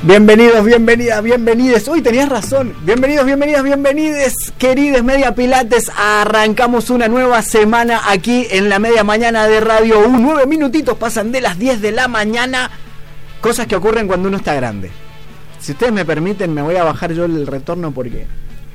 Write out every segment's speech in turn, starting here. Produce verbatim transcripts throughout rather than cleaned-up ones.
Bienvenidos, bienvenidas, bienvenides. Uy, tenías razón. Bienvenidos, bienvenidas, bienvenides, queridos Media Pilates. Arrancamos una nueva semana aquí en la media mañana de Radio U. Nueve minutitos pasan de las diez de la mañana. Cosas que ocurren cuando uno está grande. Si ustedes me permiten, me voy a bajar yo el retorno porque...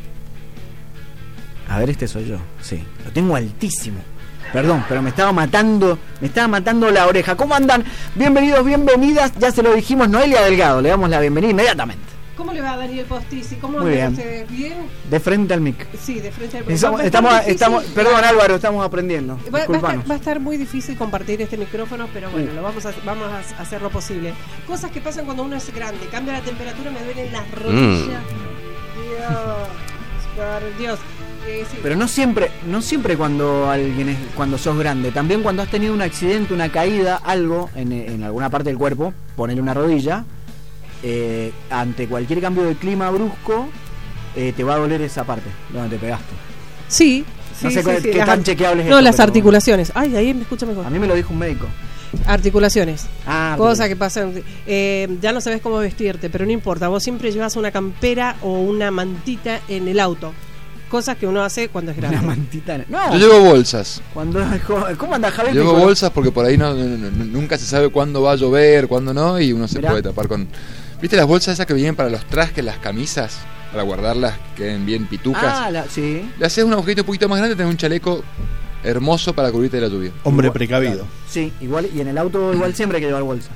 A ver, este soy yo. Sí, lo tengo altísimo. Perdón, pero me estaba matando, me estaba matando la oreja. ¿Cómo andan? Bienvenidos, bienvenidas. Ya se lo dijimos, Noelia Delgado. Le damos la bienvenida inmediatamente. ¿Cómo le va a Daniel Postici? ¿Cómo Muy andan bien. ustedes? ¿Bien? De frente al mic. Sí, de frente al mic. Estamos, estamos, estamos, perdón Álvaro, estamos aprendiendo. Va, va, a estar, va a estar muy difícil compartir este micrófono, pero bueno, uh. lo vamos a, vamos a hacer lo posible. Cosas que pasan cuando uno es grande. Cambia la temperatura, me duelen las rodillas. Mm. Dios, por Dios. Eh, sí. Pero no siempre, no siempre cuando alguien es, cuando sos grande, también cuando has tenido un accidente, una caída, algo en, en alguna parte del cuerpo, ponele una rodilla, eh, ante cualquier cambio de clima brusco, eh, te va a doler esa parte donde te pegaste. Sí, no sí, sé sí, cuál, sí, qué las, tan chequeable es no, esto, las pero... articulaciones. Ay, ahí me escucha mejor. A mí me lo dijo un médico. Articulaciones, ah, cosas que pasan, eh, ya no sabes cómo vestirte, pero no importa, vos siempre llevas una campera o una mantita en el auto. Cosas que uno hace cuando es grande. Una mantita. No. Yo llevo bolsas. Cuando ¿Cómo anda Javier? Llevo Pico? bolsas porque por ahí no, no, no, nunca se sabe cuándo va a llover, cuándo no, y uno se Mirá. puede tapar con... ¿Viste las bolsas esas que vienen para los trajes, las camisas? Para guardarlas, que queden bien pitucas. Ah, la, sí. Le haces un agujerito un poquito más grande, tenés un chaleco hermoso para cubrirte de la lluvia. Hombre igual, precavido. Claro. Sí, igual, y en el auto igual siempre hay que llevar bolsas.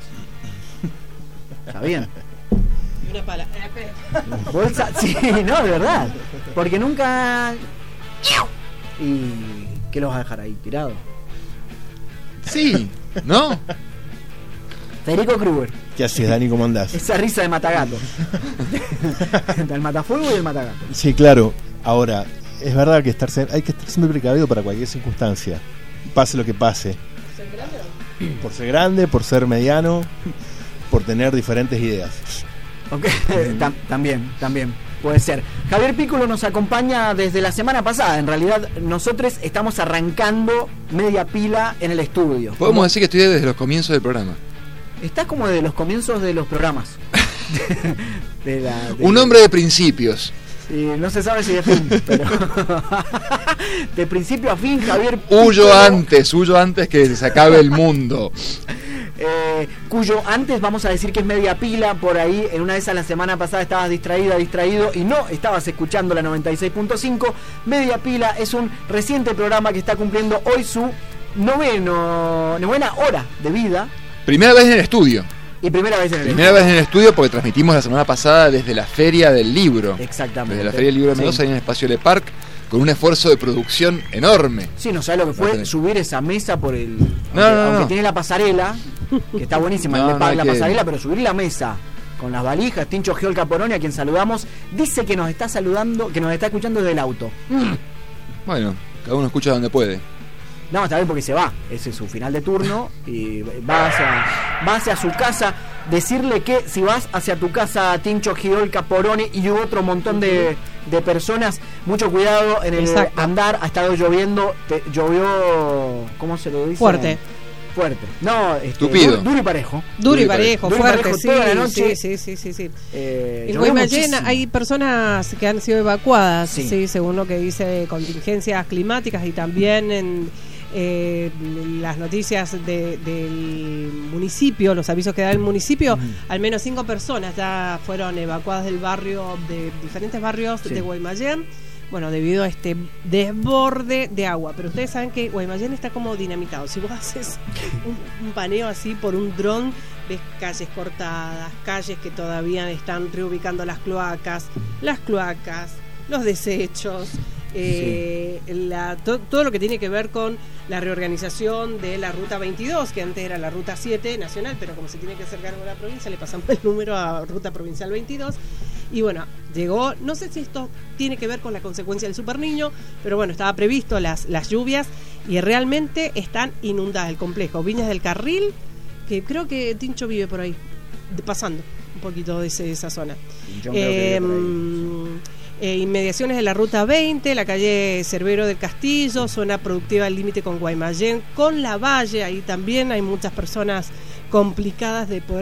Está bien. Una pala. Bolsa, sí, no, de verdad. Porque nunca... ¿Y qué los vas a dejar ahí tirado? Sí, ¿no? Federico Kruger. ¿Qué haces, Dani? ¿Cómo andás? Esa risa de matagato. Del matafuego y del matagato. Sí, claro. Ahora, es verdad que estar, hay que estar siempre precavido para cualquier circunstancia. Pase lo que pase. ¿Por ser grande? Por ser grande, por ser mediano, por tener diferentes ideas. Okay. Tam- también, también puede ser. Javier Pícolo nos acompaña desde la semana pasada. En realidad, nosotros estamos arrancando media pila en el estudio. Podemos ¿Cómo? decir que estoy desde los comienzos del programa. Estás como de los comienzos de los programas. de la, de... Un hombre de principios. Sí, no se sabe si de fin, pero de principio a fin, Javier Pícolo. Huyo antes, huyo antes que se acabe el mundo. Eh, cuyo antes vamos a decir que es media pila. Por ahí en una de esas la semana pasada estabas distraída, distraído y no estabas escuchando la noventa y seis punto cinco. Media pila es un reciente programa que está cumpliendo hoy su noveno, novena hora de vida. Primera vez en el estudio. Y primera vez en el Primera estudio. vez en el estudio porque transmitimos la semana pasada desde la Feria del Libro. Exactamente. Desde la Feria del Libro de Mendoza, sí. Ahí en el espacio Le Parc, con un esfuerzo de producción enorme. Sí, no sabes lo que fue subir esa mesa por el... No, aunque, no, no, aunque no. tiene la pasarela, que está buenísima, no, el de Parc, no la que... pasarela, pero subir la mesa con las valijas, Tincho Geol Caporoni, a quien saludamos, dice que nos está saludando, que nos está escuchando desde el auto. Mm. Bueno, cada uno escucha donde puede. No, está bien porque se va, ese es su final de turno y va hacia, va hacia su casa. Decirle que si vas hacia tu casa, Tincho Giol Caporoni y otro montón de, de personas, mucho cuidado en el Exacto. andar. Ha estado lloviendo, te, llovió, ¿cómo se lo dice? Fuerte. Fuerte. No, este, duro, duro y parejo. Duro y parejo, duro fuerte, parejo sí, toda la noche. sí, sí, sí, sí. Eh, en Guaymallén hay personas que han sido evacuadas, sí. sí, según lo que dice contingencias climáticas y también en eh, las noticias de, del municipio, los avisos que da el municipio, uh-huh. al menos cinco personas ya fueron evacuadas del barrio, de diferentes barrios sí. de Guaymallén. Bueno, debido a este desborde de agua. Pero ustedes saben que Guaymallén está como dinamitado. Si vos haces un, un paneo así por un dron, ves calles cortadas, calles que todavía están reubicando las cloacas, las cloacas, los desechos, eh, sí. la, to, todo lo que tiene que ver con la reorganización de la ruta veintidós, que antes era la ruta siete nacional, pero como se tiene que hacer cargo de la provincia, le pasamos el número a ruta provincial veintidós. Y bueno, llegó, no sé si esto tiene que ver con la consecuencia del Super Niño, pero bueno, estaba previsto las, las lluvias y realmente están inundadas el complejo. Viñas del Carril, que creo que Tincho vive por ahí, de, pasando un poquito de ese, esa zona. Eh, eh, inmediaciones de la ruta veinte, la calle Cervero del Castillo, zona productiva al límite con Guaymallén, con La Valle, ahí también hay muchas personas complicadas de poder